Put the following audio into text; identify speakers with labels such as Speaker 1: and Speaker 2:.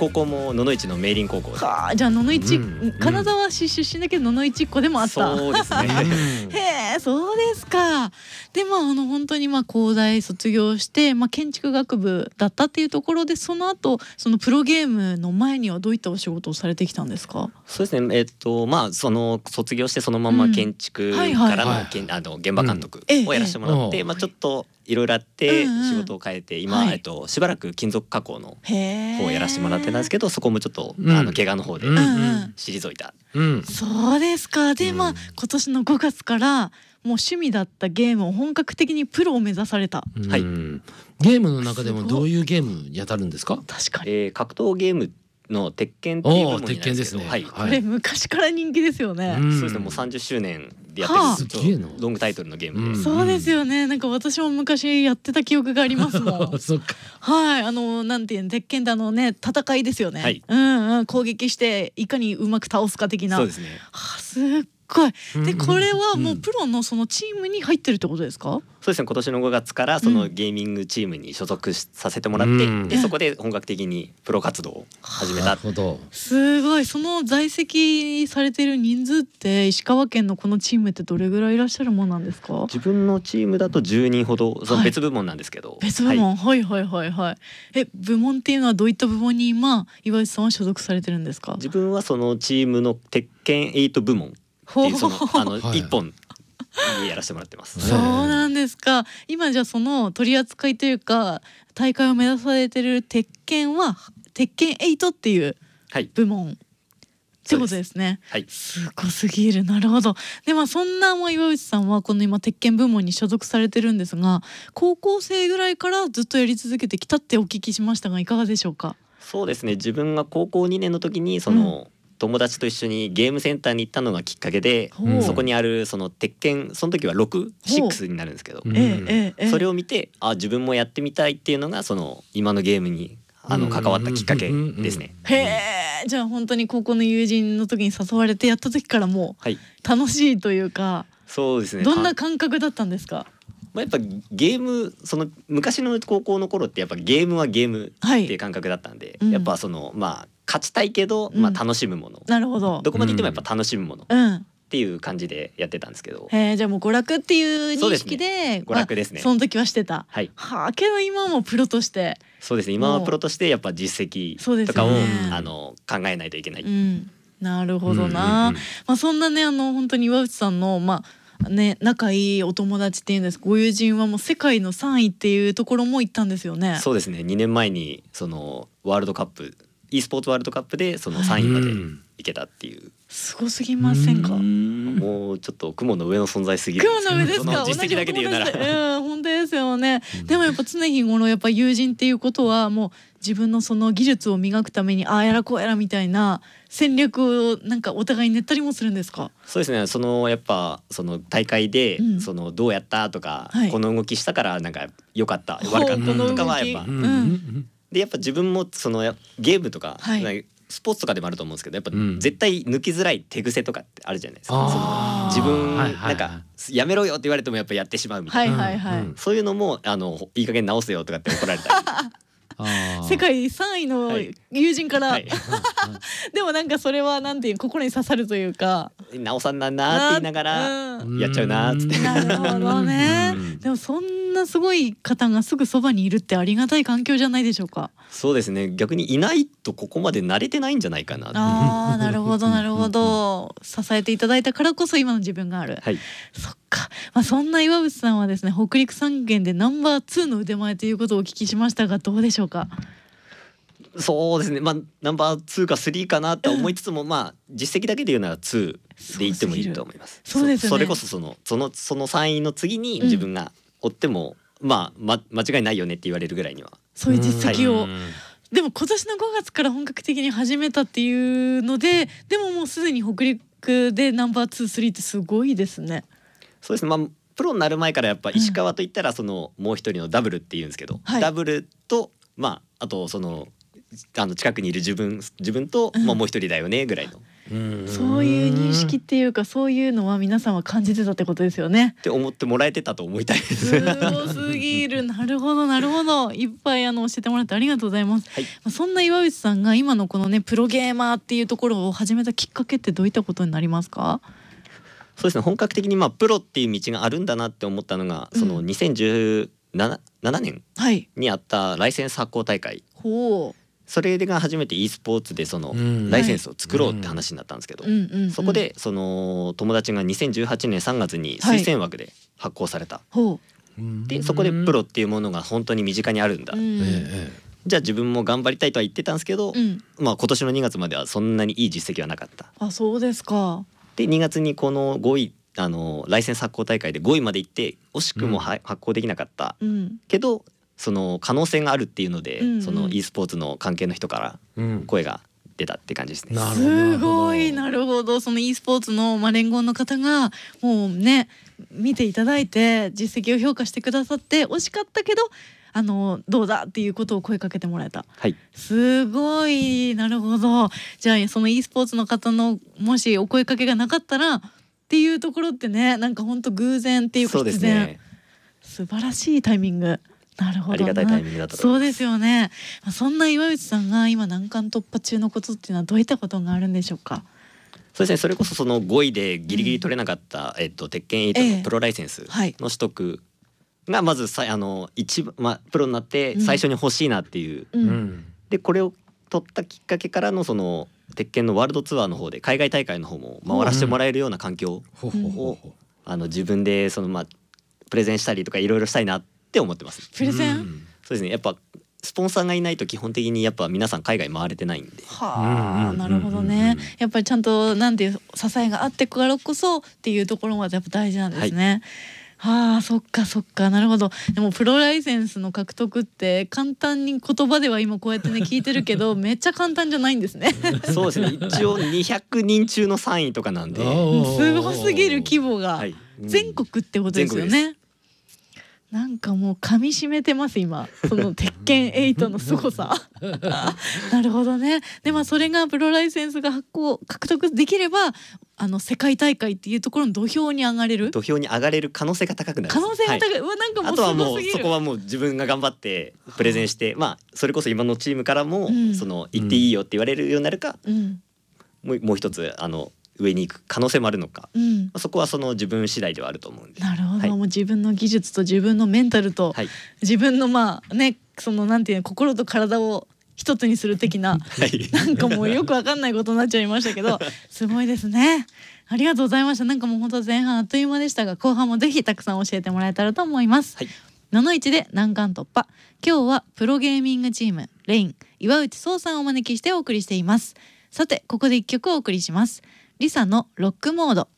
Speaker 1: 高校も野々市の明林高校で。
Speaker 2: はあ、じゃあ野々市、
Speaker 3: うん
Speaker 2: 金沢市出身だけど野々市っ子でもあった。
Speaker 1: そうですね。
Speaker 2: へえ、そうですか。で本当に工大卒業して、建築学部だったっていうところで、その後そのプロゲームの前にはどういったお仕事をされてきたんですか？
Speaker 1: そうですね。その卒業してそのまま建築からの現場監督をやらせてもらって、ちょっといろいろあって仕事を変えて、今しばらく金属加工の方をやらせてもらってたんですけど、そこもちょっと怪我の方で退いた。
Speaker 2: そうですか。で今年の5月からもう趣味だったゲームを本格的にプロを目指された。
Speaker 1: はい。
Speaker 3: ゲームの中でもどういうゲームに当たるんですか？
Speaker 2: 確かに。
Speaker 1: 格闘ゲームの鉄拳っていうものになるんですけど、
Speaker 3: 鉄拳ですね。
Speaker 2: これ昔から人気ですよね。
Speaker 1: そうですね。もう30周年でやってるロングタイトルのゲームで。
Speaker 2: そうですよね。なんか私も昔やってた記憶がありますもん。
Speaker 3: そっか。
Speaker 2: はい、なんていうの、鉄拳って戦いですよね。
Speaker 1: はい。
Speaker 2: 攻撃していかにうまく倒すか的な。
Speaker 1: そうですね。
Speaker 2: すっごい。でこれはもうプロのそのチームに入ってるってことですか？
Speaker 1: そうですね。今年の5月からそのゲーミングチームに所属させてもらって、でそこで本格的にプロ活動を始めた。
Speaker 2: すごい。その在籍されてる人数って石川県のこのチームってどれぐらいいらっしゃるもんなんですか？
Speaker 1: 自分のチームだと10人ほど、その別部門なんですけど。
Speaker 2: 別部門、はいはいはいはい。部門っていうのはどういった部門に今岩内さんは所属されてるんですか？
Speaker 1: 自分はそのチームの鉄拳8部門っていうその1本にやらせてもらってます。
Speaker 2: そうなんですか。今じゃあその取り扱いというか大会を目指されてる鉄拳は鉄拳8っていう部門ってことですね。
Speaker 1: はい。
Speaker 2: すごすぎる。なるほど。でそんな岩内さんはこの今鉄拳部門に所属されてるんですが、高校生ぐらいからずっとやり続けてきたってお聞きしましたがいかがでしょうか？
Speaker 1: そうですね。自分が高校2年の時にその、友達と一緒にゲームセンターに行ったのがきっかけで、そこにあるその鉄拳、その時は6になるんですけど、それを見て自分もやってみたいっていうのがその今のゲームに関わったきっかけですね。
Speaker 2: へえ。じゃあ本当に高校の友人の時に誘われてやった時からもう楽しいというか、
Speaker 1: そうですね。
Speaker 2: どんな感覚だったんですか？
Speaker 1: やっぱゲーム、その昔の高校の頃ってやっぱゲームはゲームっていう感覚だったんで、やっぱその勝ちたいけど楽しむもの、
Speaker 2: なるほど、
Speaker 1: どこまで行ってもやっぱ楽しむものっていう感じでやってたんですけど、
Speaker 2: じゃあもう娯楽っていう認識で
Speaker 1: 娯楽ですね。
Speaker 2: その時はしてた。はい。けど今もプロとして。
Speaker 1: そうですね。今はプロとしてやっぱ実績とかを考えないといけない。
Speaker 2: なるほどな。そんなね本当に岩内さんの仲いいお友達っていうんです、ご友人はもう世界の3位っていうところも行ったんですよね。
Speaker 1: そうですね。2年前にそのワールドカップ、e スポーツワールドカップでその3位まで行けたっていう。
Speaker 2: すごすぎませんか？
Speaker 1: もうちょっと雲の上の存在すぎる。
Speaker 2: 雲の上ですか？
Speaker 1: 実績だけで言うなら。
Speaker 2: 本当ですよね。でもやっぱ常日頃やっぱ友人っていうことはもう自分のその技術を磨くためにやらこうやらみたいな戦略をなんかお互い練ったりもするんですか？
Speaker 1: そうですね。そのやっぱその大会でそのどうやったとか、この動きしたからなんか良かった悪かったとかはやっぱ、でやっぱ自分もそのゲームとかスポーツとかでもあると思うんですけど、やっぱ絶対抜きづらい手癖とかってあるじゃないですか。その自分なんかやめろよって言われてもやっぱやってしまうみたいな、そういうのもいい加減直せよとかって怒られたり。
Speaker 2: 世界3位の友人から、でもなんかそれはなんていう心に刺さるというか、
Speaker 1: 直さんなんなって言いながらやっちゃうなーっつって。
Speaker 2: なるほどね。でもそんなすごい方がすぐそばにいるってありがたい環境じゃないでしょうか？そう
Speaker 1: ですね。逆にいないとここまで慣れてないんじゃないかな。
Speaker 2: なるほどなるほど。支えていただいたからこそ今の自分がある。そっか。そんな岩渕さんはですね、北陸3県でナンバー2の腕前ということをお聞きしましたが、どうでしょうか？
Speaker 1: そうですね。ナンバー2か3かなと思いつつも、実績だけで言うなら2で言ってもいいと思います。
Speaker 2: そうですね。
Speaker 1: それこそその3位の次に自分が追っても間違いないよねって言われるぐらいには。
Speaker 2: そういう実績を。でも今年の5月から本格的に始めたっていうので、でももうすでに北陸でナンバー2、3ってすごいですね。
Speaker 1: そうですね。プロになる前からやっぱ石川といったらそのもう一人のダブルっていうんですけど、ダブルとあとその近くにいる自分ともう一人だよねぐらいの
Speaker 2: そういう認識っていうか、そういうのは皆さんは感じてたってことですよね。
Speaker 1: って思ってもらえてたと思いたいです。
Speaker 2: すごすぎる。なるほどなるほど。いっぱい教えてもらってありがとうございます。
Speaker 1: はい、
Speaker 2: そんな岩内さんが今のこのねプロゲーマーっていうところを始めたきっかけってどういったことになりますか？
Speaker 1: そうですね、本格的にプロっていう道があるんだなって思ったのが、その2017年にあったライセンス発行大会、それが初めて e スポーツでそのライセンスを作ろうって話になったんですけど、そこでその友達が2018年3月に推薦枠で発行された、でそこでプロっていうものが本当に身近にあるんだ、じゃあ自分も頑張りたいとは言ってたんですけど、今年の2月まではそんなにいい実績はなかった。
Speaker 2: あ、そうですか。
Speaker 1: で2月にこの5位ライセンス発行大会で5位まで行って惜しくも発行できなかった、けどその可能性があるっていうので、その e スポーツの関係の人から声が出たって感じですね。
Speaker 2: すごい、なるほど。その e スポーツの連合の方がもうね見ていただいて実績を評価してくださって、惜しかったけどどうだっていうことを声かけてもらえた。
Speaker 1: はい、
Speaker 2: すごい、なるほど。じゃあその e スポーツの方のもしお声かけがなかったらっていうところってね、なんか本当偶然っていうか必然、ね、素晴らしいタイミング。なるほどな。
Speaker 1: ありがたいタイミングだったと
Speaker 2: 思います。そうですよね。そんな岩内さんが今難関突破中のことっていうのはどういったことがあるんでしょうか？
Speaker 1: そうですね、それこそその5位でギリギリ取れなかった、鉄拳8のプロライセンスの取得がまず一番、プロになって最初に欲しいなっていう、でこれを取ったきっかけからのその鉄拳のワールドツアーの方で海外大会の方も回らせてもらえるような環境を自分でそのプレゼンしたりとかいろいろしたいなって思ってます。
Speaker 2: プレゼン、
Speaker 1: そうですね、やっぱスポンサーがいないと基本的にやっぱ皆さん海外回れてないんで。
Speaker 2: はあ、なるほどね。やっぱりちゃんとなんていう支えがあってからこそっていうところまでやっぱ大事なんですね。はあ、そっかそっか、なるほど。でもプロライセンスの獲得って簡単に言葉では今こうやってね聞いてるけどめっちゃ簡単じゃないんですね。
Speaker 1: そうですね、一応200人中の3位とかなんで、
Speaker 2: すごすぎる規模が、全国ってことですよね。なんかもう噛み締めてます今その鉄拳8の凄さ。なるほどね。でそれがプロライセンスが獲得できれば世界大会っていうところの土俵に上がれる
Speaker 1: 可能性が高くなる。
Speaker 2: 可能性が高い、なんかもうすごすぎる。
Speaker 1: あとはもうそこはもう自分が頑張ってプレゼンして、それこそ今のチームからも、その行っていいよって言われるようになるか、もう一つ上に行く可能性もあるのか、そこはその自分次第ではあると思うんで。
Speaker 2: なるほど、もう自分の技術と自分のメンタルと、自分のそのなんていう心と体を一つにする的な、なんかもうよくわかんないことになっちゃいましたけどすごいですね。ありがとうございました。なんかもう本当前半あっという間でしたが、後半もぜひたくさん教えてもらえたらと思います。7-1で難関突破。今日はプロゲーミングチームレイン岩内壮さんをお招きしてお送りしています。さてここで1曲お送りします。リサのロックモード。